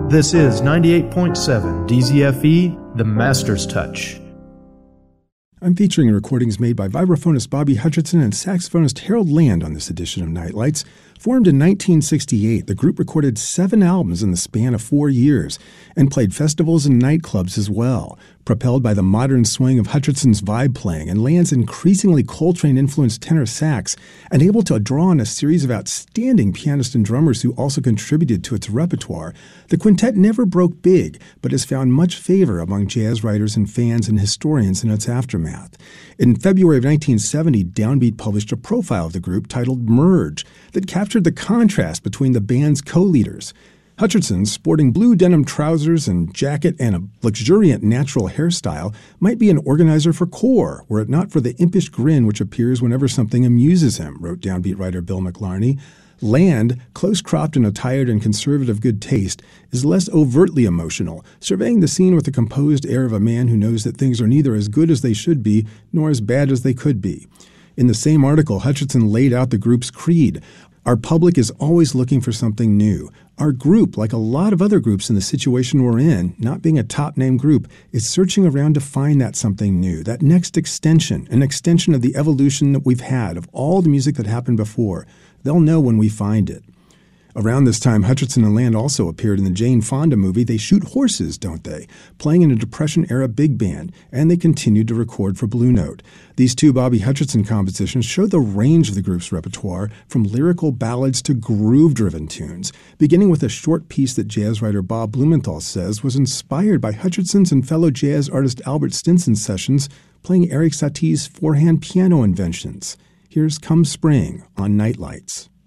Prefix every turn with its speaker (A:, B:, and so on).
A: This is 98.7 DZFE, The Master's Touch.
B: I'm featuring recordings made by vibraphonist Bobby Hutcherson and saxophonist Harold Land on this edition of Nightlights. Formed in 1968, the group recorded 7 albums in the span of 4 years and played festivals and nightclubs as well. Propelled by the modern swing of Hutcherson's vibe playing and Land's increasingly Coltrane-influenced tenor sax, and able to draw on a series of outstanding pianists and drummers who also contributed to its repertoire, the quintet never broke big, but has found much favor among jazz writers and fans and historians in its aftermath. In February of 1970, Downbeat published a profile of the group titled Merge that captured the contrast between the band's co-leaders. Hutcherson, sporting blue denim trousers and jacket and a luxuriant natural hairstyle, might be an organizer for Core, were it not for the impish grin which appears whenever something amuses him, wrote Downbeat writer Bill McLarney. Land, close-cropped and attired in conservative good taste, is less overtly emotional, surveying the scene with the composed air of a man who knows that things are neither as good as they should be nor as bad as they could be. In the same article, Hutcherson laid out the group's creed. Our public is always looking for something new. Our group, like a lot of other groups in the situation we're in, not being a top-name group, is searching around to find that something new, that next extension, an extension of the evolution that we've had, of all the music that happened before. They'll know when we find it. Around this time, Hutcherson and Land also appeared in the Jane Fonda movie They Shoot Horses, Don't They?, playing in a Depression-era big band, and they continued to record for Blue Note. These 2 Bobby Hutcherson compositions show the range of the group's repertoire, from lyrical ballads to groove-driven tunes, beginning with a short piece that jazz writer Bob Blumenthal says was inspired by Hutcherson's and fellow jazz artist Albert Stinson's sessions playing Erik Satie's 4-hand piano inventions. Here's Come Spring on Nightlights.